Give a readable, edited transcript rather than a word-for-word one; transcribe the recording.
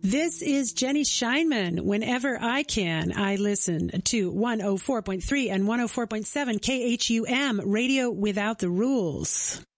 This is Jenny Scheinman. Whenever I can, I listen to 104.3 and 104.7 KHUM, Radio Without the Rules.